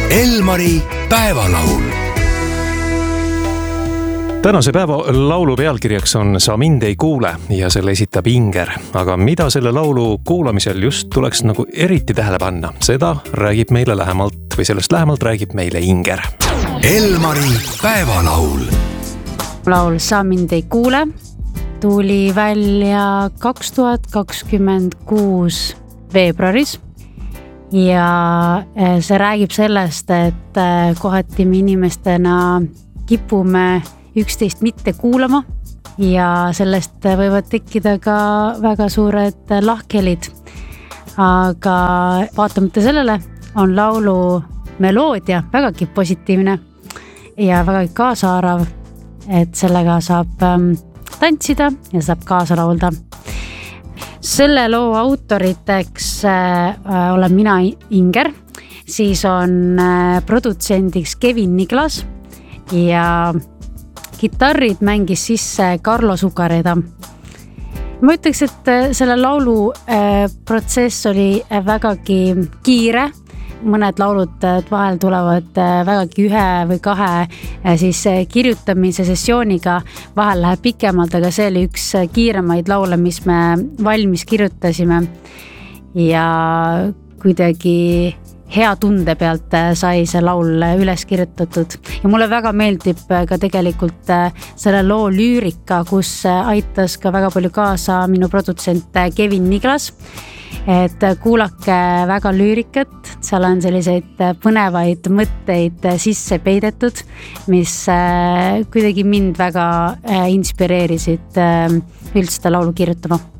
Elmari päevalaul. Tänase päeva laulu pealkirjaks on Sa mind ei kuule ja selle esitab Inger. Aga mida selle laulu kuulamisel just tuleks nagu eriti tähele panna, seda räägib meile lähemalt või sellest lähemalt räägib meile Inger. Elmari päevalaul. Laul Sa mind ei kuule tuli välja 2026 veebruaris ja see räägib sellest, et kohati me inimestena kipume üksteist mitte kuulama ja sellest võivad tekkida ka väga suured lahkhelid. Aga vaatamata sellele on laulu meloodia vägagi positiivne ja vägagi kaasaarav, et sellega saab tantsida ja saab kaasa laulda. Selle loo autoriteks olen mina Inger, siis on produtsendiks Kevin Niklas ja kitarrid mängis sisse Carlo Sukareda. Ma ütleks, et selle laulu protsess oli vägagi kiire. Mõned laulud vahel tulevad vägagi ühe või kahe siis kirjutamise sessiooniga, vahel läheb pikemalt, aga see oli üks kiiremaid laule, mis me valmis kirjutasime ja kuidagi hea tunde pealt sai see laul üles kirjutatud. Ja mulle väga meeldib ka tegelikult selle loo lüürika, kus aitas ka väga palju kaasa minu produtsent Kevin Niklas. Et kuulake väga lüürikat, seal on selliseid põnevaid mõtteid sisse peidetud, mis kuidagi mind väga inspireerisid üldse laulu kirjutama.